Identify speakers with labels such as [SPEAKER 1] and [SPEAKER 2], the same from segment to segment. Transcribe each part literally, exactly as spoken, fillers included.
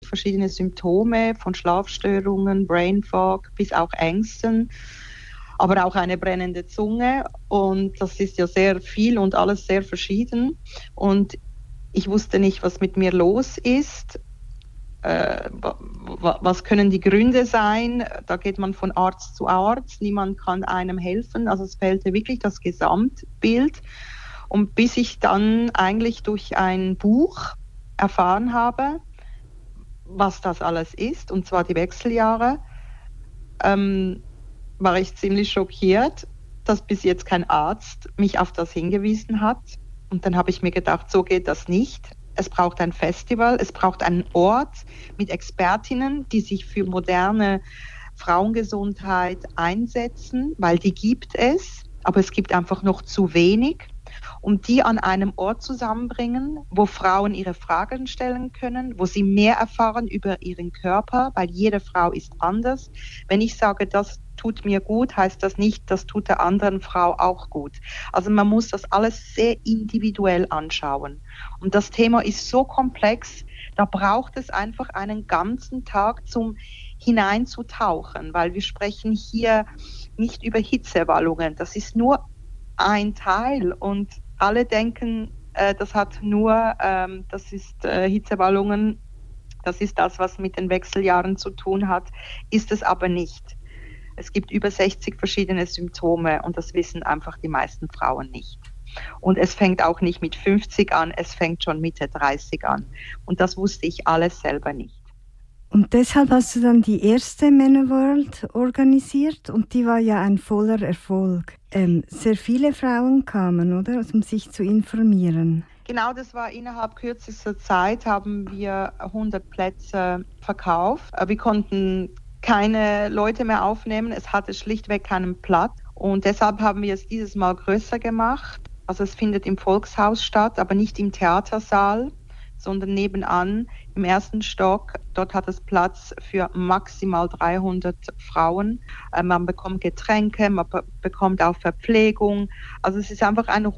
[SPEAKER 1] verschiedene Symptome, von Schlafstörungen, Brain Fog bis auch Ängsten, aber auch eine brennende Zunge. Und das ist ja sehr viel und alles sehr verschieden. Und ich wusste nicht, was mit mir los ist. Äh, was können die Gründe sein? Da geht man von Arzt zu Arzt, niemand kann einem helfen. Also es fehlte wirklich das Gesamtbild. Und bis ich dann eigentlich durch ein Buch erfahren habe, was das alles ist, und zwar die Wechseljahre, ähm, war ich ziemlich schockiert, dass bis jetzt kein Arzt mich auf das hingewiesen hat. Und dann habe ich mir gedacht, so geht das nicht. Es braucht ein Festival, es braucht einen Ort mit Expertinnen, die sich für moderne Frauengesundheit einsetzen, weil die gibt es, aber es gibt einfach noch zu wenig. Und die an einem Ort zusammenbringen, wo Frauen ihre Fragen stellen können, wo sie mehr erfahren über ihren Körper, weil jede Frau ist anders. Wenn ich sage, das tut mir gut, heißt das nicht, das tut der anderen Frau auch gut. Also man muss das alles sehr individuell anschauen. Und das Thema ist so komplex, da braucht es einfach einen ganzen Tag zum hineinzutauchen, weil wir sprechen hier nicht über Hitzewallungen. Das ist nur ein Teil und alle denken, äh, das hat nur, ähm, das ist äh, Hitzewallungen, das ist das, was mit den Wechseljahren zu tun hat, ist es aber nicht. Es gibt über sechzig verschiedene Symptome und das wissen einfach die meisten Frauen nicht. Und es fängt auch nicht mit fünfzig an, es fängt schon Mitte dreißig an. Und das wusste ich alles selber nicht.
[SPEAKER 2] Und deshalb hast du dann die erste Menoworld organisiert und die war ja ein voller Erfolg. Ähm, sehr viele Frauen kamen, oder? Um sich zu informieren.
[SPEAKER 1] Genau, das war innerhalb kürzester Zeit, haben wir hundert Plätze verkauft. Wir konnten keine Leute mehr aufnehmen, es hatte schlichtweg keinen Platz. Und deshalb haben wir es dieses Mal größer gemacht. Also es findet im Volkshaus statt, aber nicht im Theatersaal, sondern nebenan im ersten Stock. Dort hat es Platz für maximal dreihundert Frauen. Äh, man bekommt Getränke, man be- bekommt auch Verpflegung. Also es ist einfach ein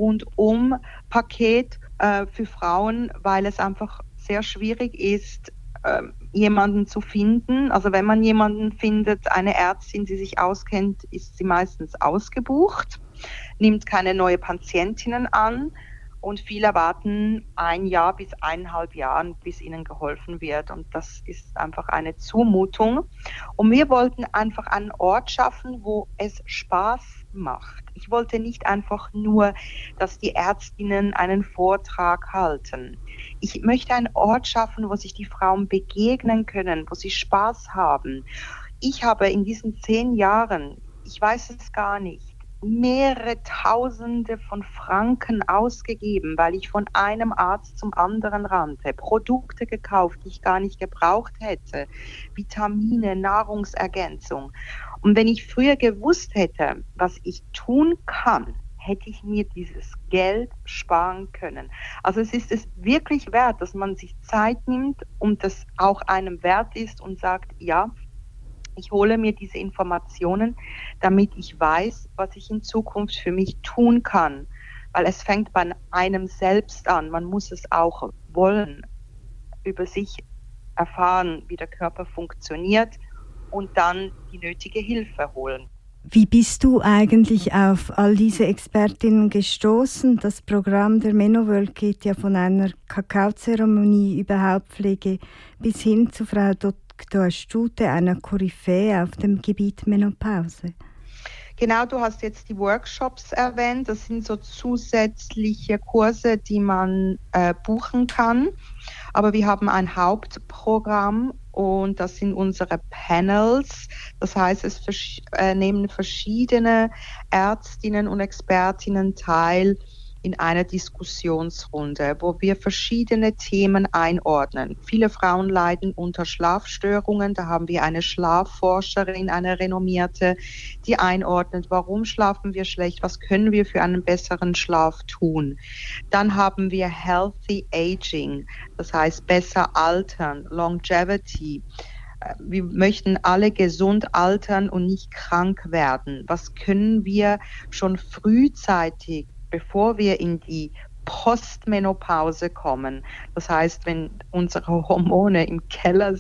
[SPEAKER 1] Rundum-Paket äh, für Frauen, weil es einfach sehr schwierig ist, äh, jemanden zu finden. Also wenn man jemanden findet, eine Ärztin, die sich auskennt, ist sie meistens ausgebucht, nimmt keine neuen Patientinnen an. Und viele warten ein Jahr bis eineinhalb Jahren, bis ihnen geholfen wird. Und das ist einfach eine Zumutung. Und wir wollten einfach einen Ort schaffen, wo es Spaß macht. Ich wollte nicht einfach nur, dass die Ärztinnen einen Vortrag halten. Ich möchte einen Ort schaffen, wo sich die Frauen begegnen können, wo sie Spaß haben. Ich habe in diesen zehn Jahren, ich weiß es gar nicht, mehrere Tausende von Franken ausgegeben, weil ich von einem Arzt zum anderen rannte, Produkte gekauft, die ich gar nicht gebraucht hätte, Vitamine, Nahrungsergänzung. Und wenn ich früher gewusst hätte, was ich tun kann, hätte ich mir dieses Geld sparen können. Also es ist es wirklich wert, dass man sich Zeit nimmt und das auch einem wert ist und sagt, ja, ich hole mir diese Informationen, damit ich weiß, was ich in Zukunft für mich tun kann. Weil es fängt bei einem selbst an. Man muss es auch wollen, über sich erfahren, wie der Körper funktioniert und dann die nötige Hilfe holen.
[SPEAKER 2] Wie bist du eigentlich auf all diese Expertinnen gestoßen? Das Programm der Menoworld geht ja von einer Kakaozeremonie über Hautpflege bis hin zu Frau Doktor Stute, einer Koryphäe auf dem Gebiet Menopause.
[SPEAKER 1] Genau, du hast jetzt die Workshops erwähnt. Das sind so zusätzliche Kurse, die man äh, buchen kann. Aber wir haben ein Hauptprogramm und das sind unsere Panels. Das heißt, es vers- äh, nehmen verschiedene Ärztinnen und Expertinnen teil in einer Diskussionsrunde, wo wir verschiedene Themen einordnen. Viele Frauen leiden unter Schlafstörungen. Da haben wir eine Schlafforscherin, eine renommierte, die einordnet, warum schlafen wir schlecht, was können wir für einen besseren Schlaf tun. Dann haben wir Healthy Aging, das heißt besser altern, Longevity. Wir möchten alle gesund altern und nicht krank werden. Was können wir schon frühzeitig, bevor wir in die Postmenopause kommen, das heißt, wenn unsere Hormone im Keller